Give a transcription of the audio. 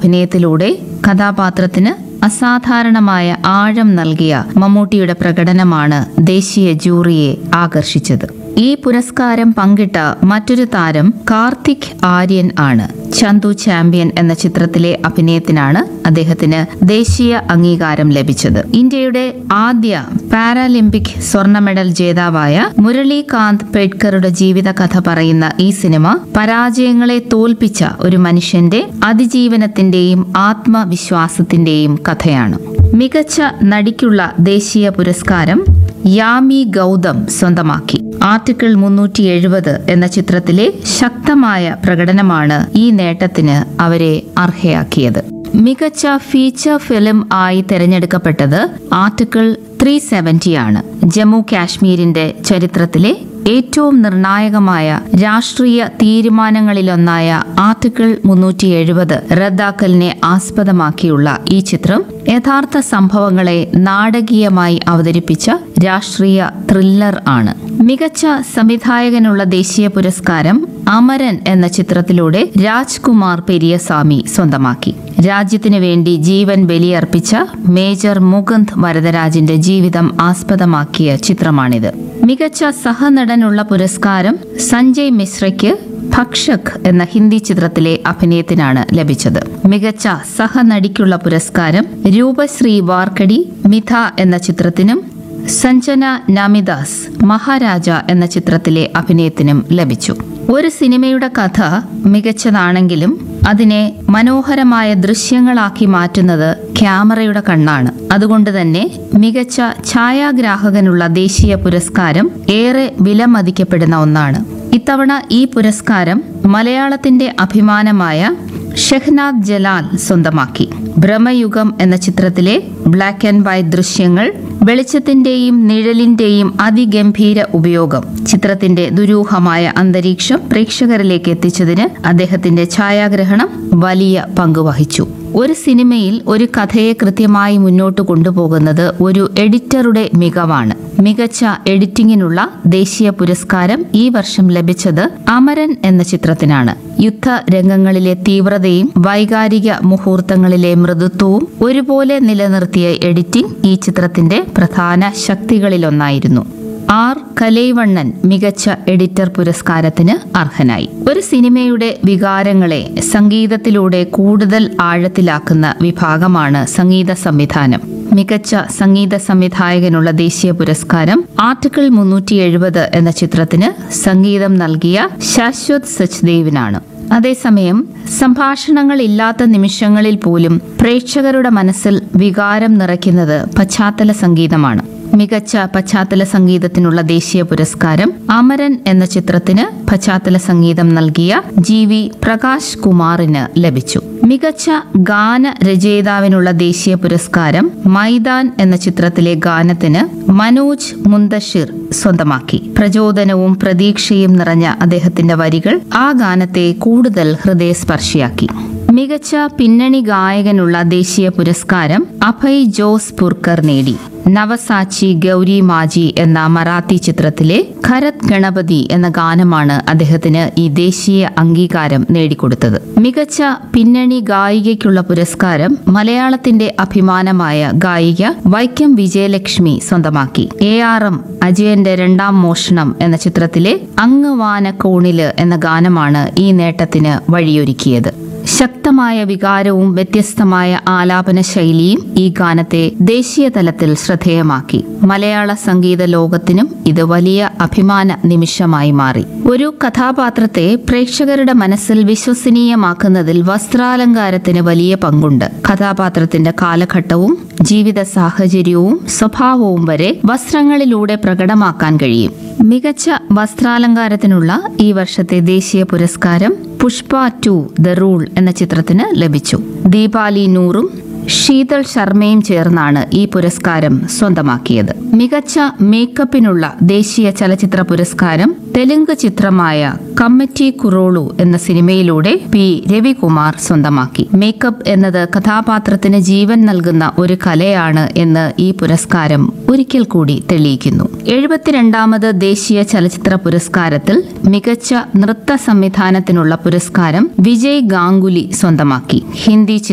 അഭിനയത്തിലൂടെ കഥാപാത്രത്തിന് അസാധാരണമായ ആഴം നൽകിയ മമ്മൂട്ടിയുടെ പ്രകടനമാണ് ദേശീയ ജൂറിയെ ആകർഷിച്ചത്. ഈ പുരസ്കാരം പങ്കിട്ട മറ്റൊരു താരം കാർത്തിക് ആര്യൻ ആണ്. ചന്തു ചാമ്പ്യൻ എന്ന ചിത്രത്തിലെ അഭിനയത്തിനാണ് അദ്ദേഹത്തിന് ദേശീയ അംഗീകാരം ലഭിച്ചത്. ഇന്ത്യയുടെ ആദ്യ പാരാലിമ്പിക് സ്വർണ്ണ മെഡൽ ജേതാവായ മുരളീകാന്ത് പേഡ്കറുടെ ജീവിതകഥ പറയുന്ന ഈ സിനിമ പരാജയങ്ങളെ തോൽപ്പിച്ച ഒരു മനുഷ്യന്റെ അതിജീവനത്തിന്റെയും ആത്മവിശ്വാസത്തിന്റെയും കഥയാണ്. മികച്ച നടിക്കുള്ള ദേശീയ പുരസ്കാരം യാമി ഗൗതം സ്വന്തമാക്കി. ആർട്ടിക്കിൾ 370 എന്ന ചിത്രത്തിലെ ശക്തമായ പ്രകടനമാണ് ഈ നേട്ടത്തിന് അവരെ അർഹയാക്കിയത്. മികച്ച ഫീച്ചർ ഫിലിം ആയി തെരഞ്ഞെടുക്കപ്പെട്ടത് ആർട്ടിക്കിൾ 370 ആണ്. ജമ്മു കാശ്മീരിന്റെ ചരിത്രത്തിലെ ഏറ്റവും നിർണായകമായ രാഷ്ട്രീയ തീരുമാനങ്ങളിലൊന്നായ ആർട്ടിക്കിൾ 370 റദ്ദാക്കലിനെ ആസ്പദമാക്കിയുള്ള ഈ ചിത്രം യഥാർത്ഥ സംഭവങ്ങളെ നാടകീയമായി അവതരിപ്പിച്ച രാഷ്ട്രീയ ത്രില്ലർ ആണ്. മികച്ച സംവിധായകനുള്ള ദേശീയ പുരസ്കാരം അമരൻ എന്ന ചിത്രത്തിലൂടെ രാജ്കുമാർ പെരിയസ്വാമി സ്വന്തമാക്കി. രാജ്യത്തിനു വേണ്ടി ജീവൻ ബലിയർപ്പിച്ച മേജർ മുകുന്ദ് വരദരാജിന്റെ ജീവിതം ആസ്പദമാക്കിയ ചിത്രമാണിത്. മികച്ച സഹനടനുള്ള പുരസ്കാരം സഞ്ജയ് മിശ്രയ്ക്ക് ഭക്ഷക് എന്ന ഹിന്ദി ചിത്രത്തിലെ അഭിനയത്തിനാണ് ലഭിച്ചത്. മികച്ച സഹനടിക്കുള്ള പുരസ്കാരം രൂപശ്രീ വാർക്കടി മിഥ എന്ന ചിത്രത്തിനും സഞ്ജന നാമിദാസ് മഹാരാജ എന്ന ചിത്രത്തിലെ അഭിനയത്തിനും ലഭിച്ചു. ഒരു സിനിമയുടെ കഥ മികച്ചതാണെങ്കിലും അതിനെ മനോഹരമായ ദൃശ്യങ്ങളാക്കി മാറ്റുന്നത് ക്യാമറയുടെ കണ്ണാണ്. അതുകൊണ്ട് തന്നെ മികച്ച ഛായാഗ്രാഹകനുള്ള ദേശീയ പുരസ്കാരം ഏറെ വിലമതിക്കപ്പെടുന്ന ഒന്നാണ്. ഇത്തവണ ഈ പുരസ്കാരം മലയാളത്തിന്റെ അഭിമാനമായ ഷെഹ്നാദ് ജലാൽ സ്വന്തമാക്കി. ഭ്രമയുഗം എന്ന ചിത്രത്തിലെ ബ്ലാക്ക് ആൻഡ് വൈറ്റ് ദൃശ്യങ്ങൾ, വെളിച്ചത്തിന്റെയും നിഴലിന്റെയും അതിഗംഭീര ഉപയോഗം ചിത്രത്തിന്റെ ദുരൂഹമായ അന്തരീക്ഷം പ്രേക്ഷകരിലേക്ക് എത്തിച്ചതിന് അദ്ദേഹത്തിന്റെ ഛായാഗ്രഹണം വലിയ പങ്കുവഹിച്ചു. ഒരു സിനിമയിൽ ഒരു കഥയെ കൃത്യമായി മുന്നോട്ട് കൊണ്ടുപോകുന്നത് ഒരു എഡിറ്ററുടെ മികവാണ്. മികച്ച എഡിറ്റിംഗിനുള്ള ദേശീയ പുരസ്കാരം ഈ വർഷം ലഭിച്ചത് അമരൻ എന്ന ചിത്രത്തിനാണ്. യുദ്ധ രംഗങ്ങളിലെ തീവ്രതയും വൈകാരിക മുഹൂർത്തങ്ങളിലെ മൃദുത്വവും ഒരുപോലെ നിലനിർത്തിയ എഡിറ്റിംഗ് ഈ ചിത്രത്തിന്റെ പ്രധാന ശക്തികളിലൊന്നായിരുന്നു. ആർ കലൈവണ്ണൻ മികച്ച എഡിറ്റർ പുരസ്കാരത്തിന് അർഹനായി. ഒരു സിനിമയുടെ വികാരങ്ങളെ സംഗീതത്തിലൂടെ കൂടുതൽ ആഴത്തിലാക്കുന്ന വിഭാഗമാണ് സംഗീത സംവിധാനം. മികച്ച സംഗീത സംവിധായകനുള്ള ദേശീയ പുരസ്കാരം ആർട്ടിക്കിൾ 370 എന്ന ചിത്രത്തിന് സംഗീതം നൽകിയ ശാശ്വത് സച്ദേവിനാണ്. അതേസമയം സംഭാഷണങ്ങളില്ലാത്ത നിമിഷങ്ങളിൽ പോലും പ്രേക്ഷകരുടെ മനസ്സിൽ വികാരം നിറയ്ക്കുന്നത് പശ്ചാത്തല സംഗീതമാണ്. മികച്ച പശ്ചാത്തല സംഗീതത്തിനുള്ള ദേശീയ പുരസ്കാരം അമരൻ എന്ന ചിത്രത്തിന് പശ്ചാത്തല സംഗീതം നൽകിയ GV പ്രകാശ് കുമാറിന് ലഭിച്ചു. മികച്ച ഗാന രചയിതാവിനുള്ള ദേശീയ പുരസ്കാരം മൈദാൻ എന്ന ചിത്രത്തിലെ ഗാനത്തിന് മനോജ് മുന്തഷിർ സ്വന്തമാക്കി. പ്രചോദനവും പ്രതീക്ഷയും നിറഞ്ഞ അദ്ദേഹത്തിന്റെ വരികൾ ആ ഗാനത്തെ കൂടുതൽ ഹൃദയസ്പർശിയാക്കി. മികച്ച പിന്നണി ഗായകനുള്ള ദേശീയ പുരസ്കാരം അഭയ് ജോസ് പുർക്കർ നേടി. നവസാച്ചി ഗൗരി മാജി എന്ന മറാത്തി ചിത്രത്തിലെ ഖരത് ഗണപതി എന്ന ഗാനമാണ് അദ്ദേഹത്തിന് ഈ ദേശീയ അംഗീകാരം നേടിക്കൊടുത്തത്. മികച്ച പിന്നണി ഗായികയ്ക്കുള്ള പുരസ്കാരം മലയാളത്തിന്റെ അഭിമാനമായ ഗായിക വൈക്കം വിജയലക്ഷ്മി സ്വന്തമാക്കി. ARM അജയന്റെ രണ്ടാം മോഷണം എന്ന ചിത്രത്തിലെ അങ്ങ് വാനക്കോണില് എന്ന ഗാനമാണ് ഈ നേട്ടത്തിന് വഴിയൊരുക്കിയത്. ശക്തമായ വികാരവും വ്യത്യസ്തമായ ആലാപന ശൈലിയും ഈ ഗാനത്തെ ദേശീയ തലത്തിൽ ശ്രദ്ധേയമാക്കി. മലയാള സംഗീത ലോകത്തിനും ഇത് വലിയ അഭിമാന നിമിഷമായി മാറി. ഒരു കഥാപാത്രത്തെ പ്രേക്ഷകരുടെ മനസ്സിൽ വിശ്വസനീയമാക്കുന്നതിൽ വസ്ത്രാലങ്കാരത്തിന് വലിയ പങ്കുണ്ട്. കഥാപാത്രത്തിന്റെ കാലഘട്ടവും ജീവിത സാഹചര്യവും സ്വഭാവവും വരെ വസ്ത്രങ്ങളിലൂടെ പ്രകടമാക്കാൻ കഴിയും. മികച്ച വസ്ത്രാലങ്കാരത്തിനുള്ള ഈ വർഷത്തെ ദേശീയ പുരസ്കാരം പുഷ്പ 2 ദ റൂൾ എന്ന ചിത്രത്തിന് ലഭിച്ചു. ദീപാലി നൂറും ശീതൾ ശർമ്മയും ചേർന്നാണ് ഈ പുരസ്കാരം സ്വന്തമാക്കിയത്. മികച്ച മേക്കപ്പിനുള്ള ദേശീയ ചലച്ചിത്ര പുരസ്കാരം തെലുങ്ക് ചിത്രമായ കമ്മിറ്റി കുറോളു എന്ന സിനിമയിലൂടെ P. രവികുമാർ സ്വന്തമാക്കി. മേക്കപ്പ് എന്നത് കഥാപാത്രത്തിന് ജീവൻ നൽകുന്ന ഒരു കലയാണ് എന്ന് ഈ പുരസ്കാരം ഒരിക്കൽ കൂടി തെളിയിക്കുന്നു. 72ാമത് ദേശീയ ചലച്ചിത്ര പുരസ്കാരത്തിൽ മികച്ച നൃത്ത സംവിധാനത്തിനുള്ള പുരസ്കാരം വിജയ് ഗാംഗുലി സ്വന്തമാക്കി. ഹിന്ദി